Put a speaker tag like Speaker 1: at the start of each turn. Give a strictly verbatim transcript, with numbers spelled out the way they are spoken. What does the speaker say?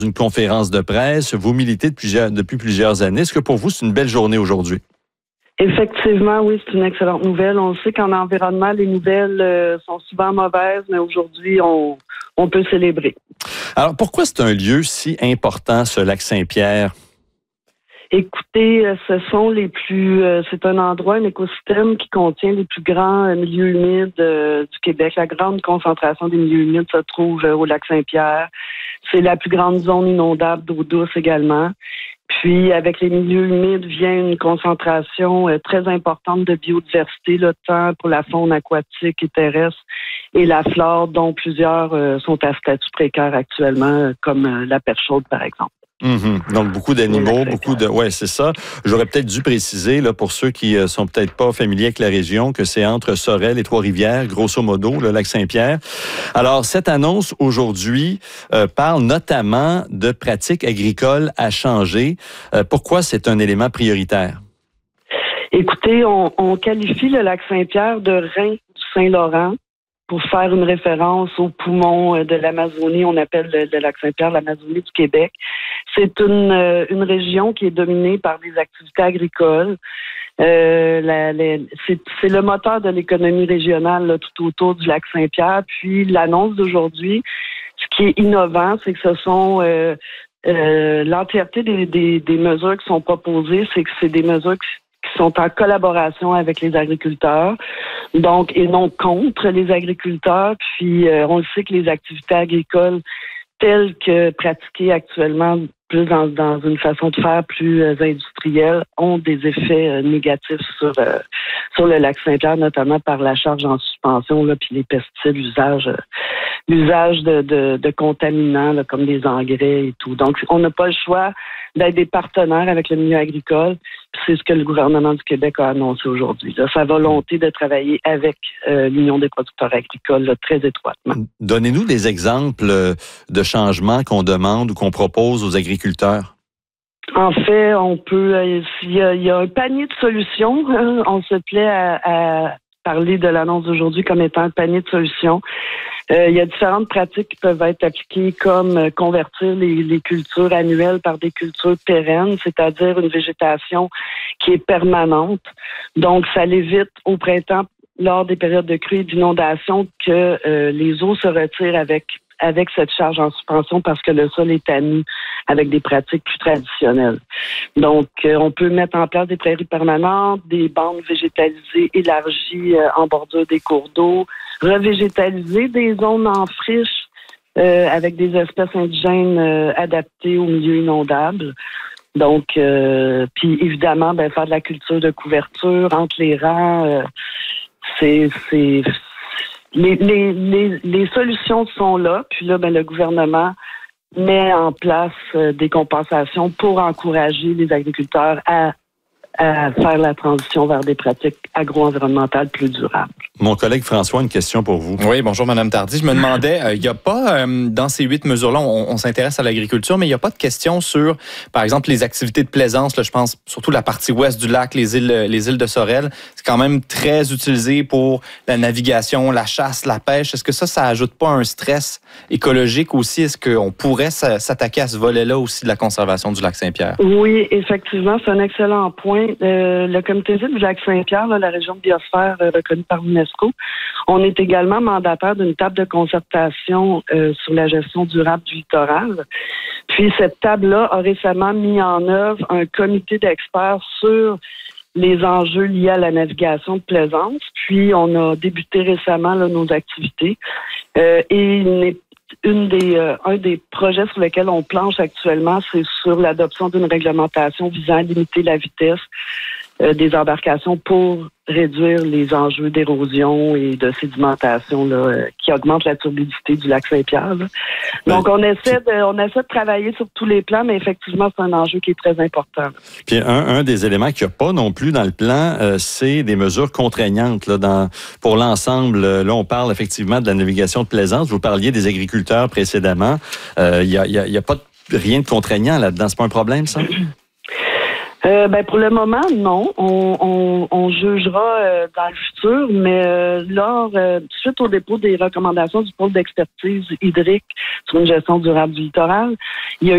Speaker 1: Une conférence de presse, vous militez depuis, depuis plusieurs années. Est-ce que pour vous, c'est une belle journée aujourd'hui?
Speaker 2: Effectivement, oui, c'est une excellente nouvelle. On sait qu'en environnement, les nouvelles euh, sont souvent mauvaises, mais aujourd'hui, on, on peut célébrer.
Speaker 1: Alors, pourquoi c'est un lieu si important, ce lac Saint-Pierre?
Speaker 2: Écoutez, ce sont les plus, euh, c'est un endroit, un écosystème qui contient les plus grands euh, milieux humides euh, du Québec. La grande concentration des milieux humides se trouve euh, au lac Saint-Pierre. C'est la plus grande zone inondable d'eau douce également. Puis, avec les milieux humides vient une concentration euh, très importante de biodiversité, là, tant pour la faune aquatique et terrestre et la flore, dont plusieurs euh, sont à statut précaire actuellement, euh, comme euh, la perche chaude, par exemple.
Speaker 1: Mm-hmm. Donc, beaucoup d'animaux, beaucoup de... Ouais, c'est ça. J'aurais peut-être dû préciser, là, pour ceux qui euh, sont peut-être pas familiers avec la région, que c'est entre Sorel et Trois-Rivières, grosso modo, le lac Saint-Pierre. Alors, cette annonce aujourd'hui euh, parle notamment de pratiques agricoles à changer. Euh, pourquoi c'est un élément prioritaire?
Speaker 2: Écoutez, on, on qualifie le lac Saint-Pierre de rein du Saint-Laurent. Pour faire une référence aux poumons de l'Amazonie, on appelle le, le lac Saint-Pierre l'Amazonie du Québec. C'est une, une région qui est dominée par des activités agricoles. Euh, la, la, c'est, c'est le moteur de l'économie régionale là, tout autour du lac Saint-Pierre. Puis l'annonce d'aujourd'hui, ce qui est innovant, c'est que ce sont euh, euh, l'entièreté des, des, des mesures qui sont proposées, c'est que c'est des mesures qui qui sont en collaboration avec les agriculteurs, donc et non contre les agriculteurs. Puis euh, on le sait que les activités agricoles telles que pratiquées actuellement plus dans, dans une façon de faire plus euh, industrielle ont des effets euh, négatifs sur euh, sur le lac Saint-Pierre, notamment par la charge en suspension là, puis les pesticides, l'usage euh, l'usage de, de, de contaminants là, comme des engrais et tout. Donc on n'a pas le choix d'être des partenaires avec le milieu agricole. C'est ce que le gouvernement du Québec a annoncé aujourd'hui. Là, sa volonté de travailler avec euh, l'Union des producteurs agricoles là, très étroitement.
Speaker 1: Donnez-nous des exemples de changements qu'on demande ou qu'on propose aux agriculteurs.
Speaker 2: En fait, on peut, euh, il, y a, il y a un panier de solutions. Hein, on se plaît à, à parler de l'annonce d'aujourd'hui comme étant un panier de solutions. Euh, il y a différentes pratiques qui peuvent être appliquées comme euh, convertir les, les cultures annuelles par des cultures pérennes, c'est-à-dire une végétation qui est permanente. Donc, ça l'évite au printemps, lors des périodes de crue et d'inondation, que euh, les eaux se retirent avec avec cette charge en suspension parce que le sol est à nu avec des pratiques plus traditionnelles. Donc, euh, on peut mettre en place des prairies permanentes, des bandes végétalisées élargies euh, en bordure des cours d'eau, revégétaliser des zones en friche euh, avec des espèces indigènes euh, adaptées aux milieux inondables. Donc, euh, puis évidemment, ben, faire de la culture de couverture entre les rangs, euh, c'est... c'est Les, les, les, les solutions sont là, puis là, ben, le gouvernement met en place euh, des compensations pour encourager les agriculteurs à, à faire la transition vers des pratiques agro-environnementales plus durables.
Speaker 1: Mon collègue François, une question pour vous.
Speaker 3: Oui, bonjour Mme Tardy. Je me demandais, il euh, n'y a pas, euh, dans ces huit mesures-là, on, on s'intéresse à l'agriculture, mais il n'y a pas de question sur, par exemple, les activités de plaisance. Là, je pense surtout la partie ouest du lac, les îles, les îles de Sorel. C'est quand même très utilisé pour la navigation, la chasse, la pêche. Est-ce que ça, ça ajoute pas un stress écologique aussi? Est-ce qu'on pourrait s'attaquer à ce volet-là aussi de la conservation du lac Saint-Pierre?
Speaker 2: Oui, effectivement, c'est un excellent point. Euh, le comité du lac Saint-Pierre, là, la région de biosphère euh, reconnue par l'UNESCO, on est également mandataire d'une table de concertation euh, sur la gestion durable du littoral. Puis cette table-là a récemment mis en œuvre un comité d'experts sur les enjeux liés à la navigation de plaisance. Puis on a débuté récemment là, nos activités. Euh, et une, une des, euh, un des projets sur lesquels on planche actuellement, c'est sur l'adoption d'une réglementation visant à limiter la vitesse euh, des embarcations pour réduire les enjeux d'érosion et de sédimentation là, euh, qui augmentent la turbidité du lac Saint-Pierre. Là. Donc, on essaie de, on essaie de travailler sur tous les plans, mais effectivement, c'est un enjeu qui est très important.
Speaker 1: Puis un, un des éléments qu'il n'y a pas non plus dans le plan, euh, c'est des mesures contraignantes là, dans, pour l'ensemble. Là, on parle effectivement de la navigation de plaisance. Vous parliez des agriculteurs précédemment. Il euh, n'y a, y a, y a pas de, rien de contraignant là-dedans. C'est pas un problème, ça?
Speaker 2: Euh, ben pour le moment, non. On, on, on jugera euh, dans le futur, mais euh, lors, euh, suite au dépôt des recommandations du pôle d'expertise hydrique sur une gestion durable du littoral, il y a